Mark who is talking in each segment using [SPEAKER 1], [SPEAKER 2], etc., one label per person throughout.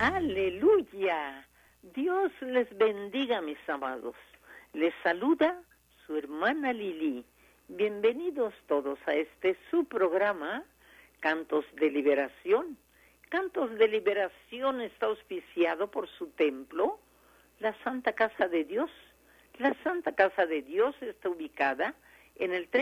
[SPEAKER 1] Aleluya. Dios les bendiga, mis amados. Les saluda su hermana Lili. Bienvenidos todos a su programa, Cantos de Liberación. Cantos de Liberación está auspiciado por su templo, la Santa Casa de Dios. La Santa Casa de Dios está ubicada en el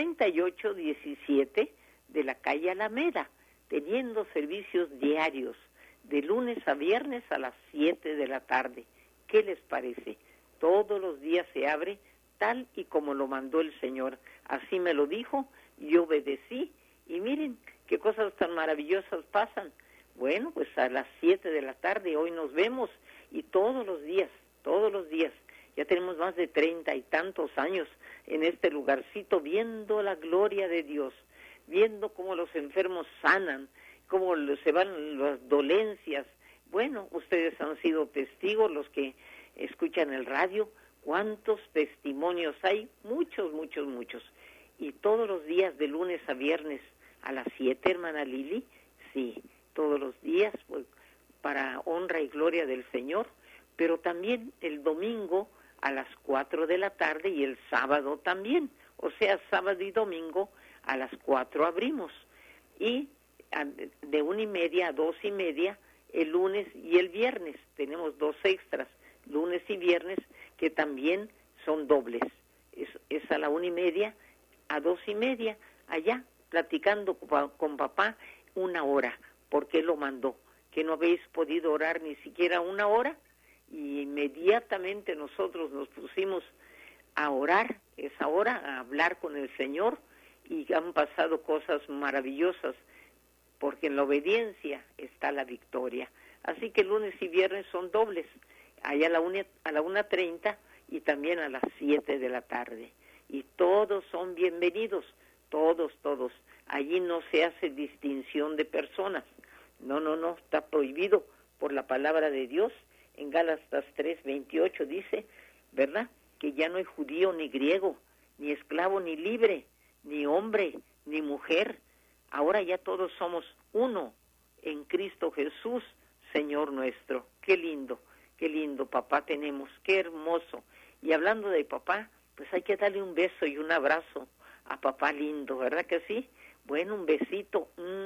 [SPEAKER 1] 3817 de la calle Alameda, teniendo servicios diarios de lunes a viernes a las 7 de la tarde. ¿Qué les parece? Todos los días se abre tal y como lo mandó el Señor. Así me lo dijo, y obedecí, y miren qué cosas tan maravillosas pasan. Bueno, pues a las 7 de la tarde hoy nos vemos, y todos los días, ya tenemos más de 30 y tantos años en este lugarcito, viendo la gloria de Dios, viendo cómo los enfermos sanan, cómo se van las dolencias. Bueno, ustedes han sido testigos, los que escuchan el radio, cuántos testimonios hay, muchos. Y todos los días, de lunes a viernes, a las 7, hermana Lili, sí, todos los días, pues, para honra y gloria del Señor, pero también el domingo a las 4 de la tarde y el sábado también, o sea, sábado y domingo a las 4 abrimos, y de 1:30 a 2:30 el lunes y el viernes. Tenemos 2 extras, lunes y viernes, que también son dobles. Es a la 1:30 a 2:30, allá platicando con papá 1 hora, porque él lo mandó, que no habéis podido orar ni siquiera 1 hora, y inmediatamente nosotros nos pusimos a orar esa hora, a hablar con el Señor, y han pasado cosas maravillosas, porque en la obediencia está la victoria. Así que lunes y viernes son dobles, allá a la 1:30 y también a las 7 de la tarde. Y todos son bienvenidos, todos. Allí no se hace distinción de personas. No, está prohibido por la palabra de Dios. En Gálatas 3:28 dice, ¿verdad?, que ya no hay judío ni griego, ni esclavo ni libre, ni hombre ni mujer. Ahora ya todos somos uno en Cristo Jesús, Señor nuestro. Qué lindo, papá tenemos, qué hermoso. Y hablando de papá, pues hay que darle un beso y un abrazo a papá lindo, ¿verdad que sí? Bueno, un besito,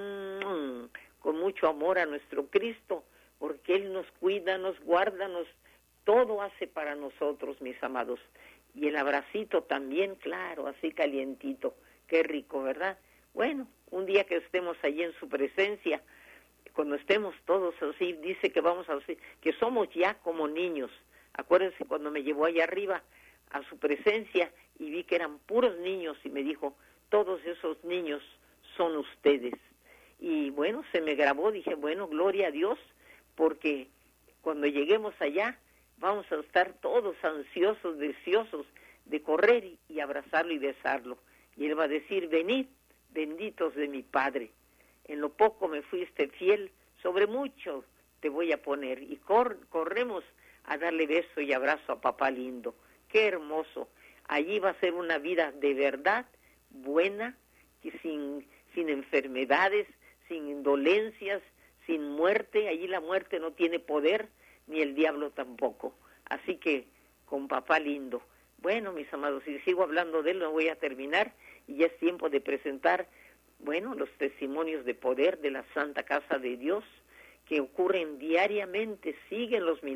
[SPEAKER 1] con mucho amor a nuestro Cristo, porque Él nos cuida, nos guarda, todo hace para nosotros, mis amados. Y el abracito también, claro, así calientito, qué rico, ¿verdad? Bueno, un día que estemos allí en su presencia, cuando estemos todos así, dice que vamos a decir que somos ya como niños. Acuérdense cuando me llevó allá arriba a su presencia y vi que eran puros niños, y me dijo, todos esos niños son ustedes. Y bueno, se me grabó, dije, bueno, gloria a Dios, porque cuando lleguemos allá vamos a estar todos ansiosos, deseosos de correr y abrazarlo y besarlo. Y Él va a decir, venid, benditos de mi Padre, en lo poco me fuiste fiel, sobre mucho te voy a poner. Y corremos a darle beso y abrazo a papá lindo. Qué hermoso. Allí va a ser una vida de verdad, buena, y sin enfermedades, sin indolencias, sin muerte. Allí la muerte no tiene poder, ni el diablo tampoco. Así que con papá lindo. Bueno, mis amados, si sigo hablando de él no voy a terminar, y ya es tiempo de presentar, bueno, los testimonios de poder de la Santa Casa de Dios, que ocurren diariamente, siguen los milagros.